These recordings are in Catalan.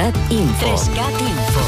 3CAT Info. 3CAT Info.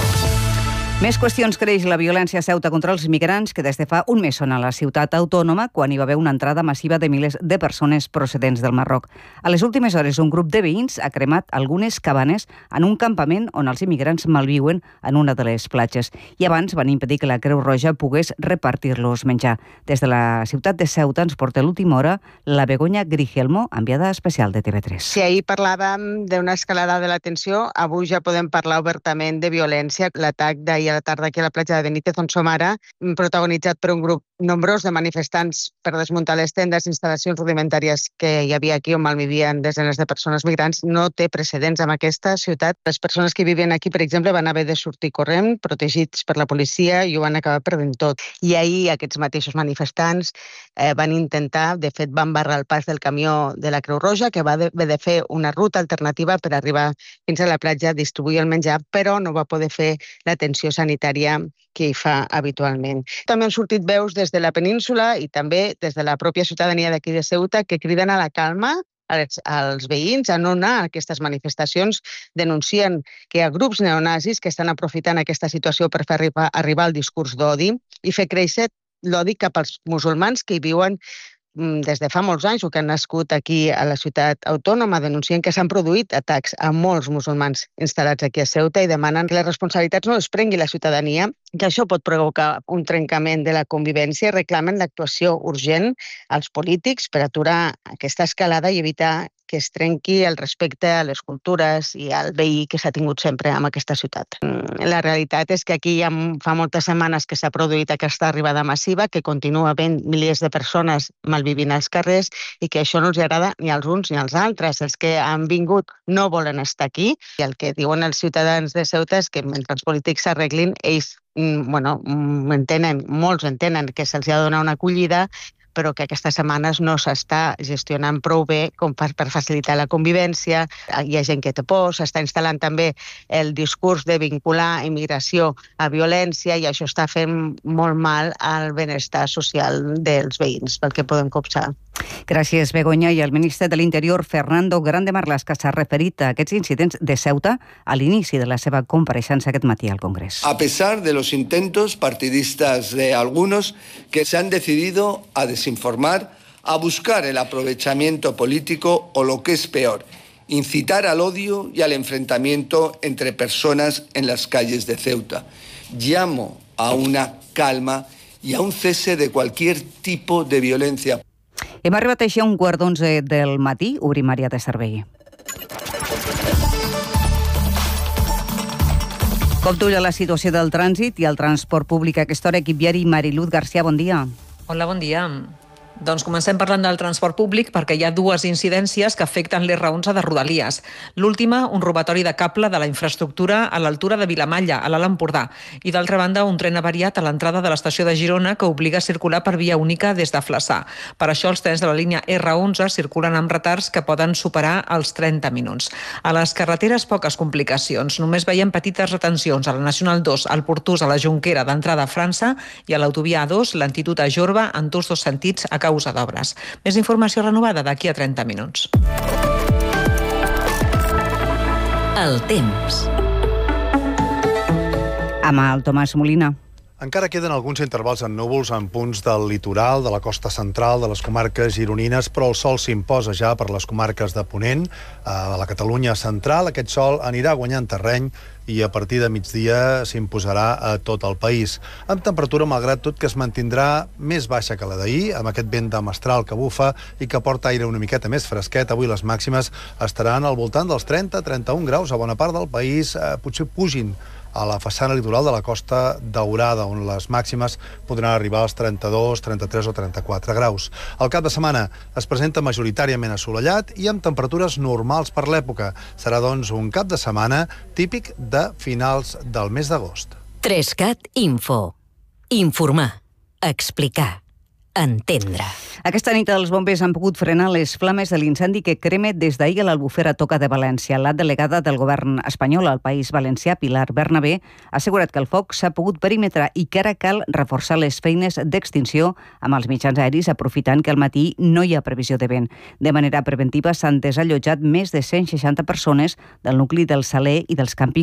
Més qüestions. Creix la violència a Ceuta contra els migrants que des de fa un mes són a la ciutat autònoma quan hi va haver una entrada massiva de milers de persones procedents del Marroc. A les últimes hores, un grup de veïns ha cremat algunes cabanes en un campament on els immigrants malviuen en una de les platges i abans van impedir que la Creu Roja pogués repartir-los menjar. Des de la ciutat de Ceuta ens porta a l'última hora la Begoña Grigelmo, enviada especial de TV3. Si ahir parlàvem d'una escalada de la tensió, avui ja podem parlar obertament de violència. L'atac d'ahir a la tarda aquí a la platja de Benítez, on som ara, protagonitzat per un grup nombrós de manifestants per desmuntar les tendes, instal·lacions rudimentàries que hi havia aquí on malvivien desenes de persones migrants, no té precedents en aquesta ciutat. Les persones que vivien aquí, per exemple, van haver de sortir corrent, protegits per la policia, i ho van acabar perdent tot. I ahir aquests mateixos manifestants van intentar, de fet van barrar el pas del camió de la Creu Roja, que va haver de fer una ruta alternativa per arribar fins a la platja a distribuir el menjar, però no va poder fer l'atenció sanitària que hi fa habitualment. També han sortit veus des de la península i també des de la pròpia ciutadania d'aquí de Ceuta que criden a la calma als veïns a no anar a aquestes manifestacions. Denuncien que hi ha grups neonazis que estan aprofitant aquesta situació per fer arribar el discurs d'odi i fer créixer l'odi cap als musulmans que hi viuen des de fa molts anys o que han nascut aquí a la ciutat autònoma. Denuncien que s'han produït atacs a molts musulmans instal·lats aquí a Ceuta i demanen que les responsabilitats no les prengui la ciutadania, que això pot provocar un trencament de la convivència, i reclamen l'actuació urgent als polítics per aturar aquesta escalada i evitar que es trenqui el respecte a les cultures i al veí que s'ha tingut sempre en aquesta ciutat. La realitat és que aquí ja fa moltes setmanes que s'ha produït aquesta arribada massiva, que continua havent milers de persones malvivint als carrers i que això no els agrada ni als uns ni als altres. Els que han vingut no volen estar aquí i el que diuen els ciutadans de Ceuta és que mentre els polítics s'arreglin, ells molts entenen que se'ls ha de donar una acollida, però que aquestes setmanes no s'està gestionant prou bé com per facilitar la convivència. Hi ha gent que té por, s'està instal·lant també el discurs de vincular immigració a violència i això està fent molt mal al benestar social dels veïns, pel que podem copsar. Gràcies, Begoña. I el ministre de l'Interior, Fernando Grande Marlaska, s'ha referit a aquests incidents de Ceuta a l'inici de la seva compareixença aquest matí al Congrés. A pesar de los intentos partidistas de algunos que se han decidido a desinformar, a buscar el aprovechamiento político o, lo que es peor, incitar al odio y al enfrentamiento entre personas en las calles de Ceuta. Llamo a una calma y a un cese de cualquier tipo de violencia. Hem arribat així a 11:15 del matí. Obrim àrea de servei. Com tulla la situació del trànsit i el transport públic a aquesta hora? Equip viari, Mariluz García, bon dia. Hola, bon dia. Doncs comencem parlant del transport públic perquè hi ha dues incidències que afecten l'R11 de Rodalies. L'última, un robatori de cable de la infraestructura a l'altura de Vilamalla, a l'Alt Empordà. I d'altra banda, un tren avariat a l'entrada de l'estació de Girona que obliga a circular per via única des de Flaçà. Per això els trens de la línia R11 circulen amb retards que poden superar els 30 minuts. A les carreteres, poques complicacions. Només veiem petites retencions a la Nacional 2, al Portús, a la Jonquera d'entrada a França i a l'autovia A2, lentitud a Jorba, en tots dos sentits a causa d'obres. Més informació renovada d'aquí a 30 minuts. El temps. Amb el Tomàs Molina. Encara queden alguns intervals en núvols en punts del litoral, de la costa central, de les comarques gironines, però el sol s'imposa ja per les comarques de Ponent. A la Catalunya central aquest sol anirà guanyant terreny i a partir de migdia s'imposarà a tot el país. Amb temperatura, malgrat tot, que es mantindrà més baixa que la d'ahir, amb aquest vent de mestral que bufa i que porta aire una miqueta més fresquet. Avui les màximes estaran al voltant dels 30-31 graus a bona part del país. Potser pugin a la façana litoral de la Costa Daurada, on les màximes podran arribar als 32, 33 o 34 graus. El cap de setmana es presenta majoritàriament assolellat i amb temperatures normals per l'època. Serà, doncs, un cap de setmana típic de finals del mes d'agost. 3CAT Info. Informar. Explicar. Entendre. Aquesta nit els bombers han pogut frenar les flames de l'incendi que crema des d'ahir a l'Albufera Toca de València. La delegada del govern espanyol al País Valencià, Pilar Bernabé, ha assegurat que el foc s'ha pogut perimetrar i que ara cal reforçar les feines d'extinció amb els mitjans aeris, aprofitant que al matí no hi ha previsió de vent. De manera preventiva s'han desallotjat més de 160 persones del nucli del Saler i dels càmpings